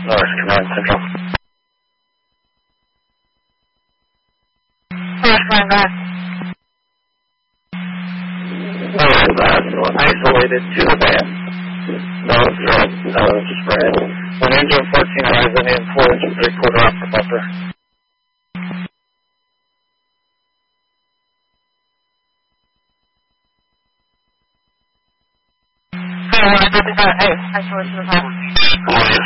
North Command Central. North Command, go ahead. Isolated to that. No threat, no spread. When engine 14 arrives on the influence, 3/4 off the bumper. Hey, I did that. Hey, isolation to the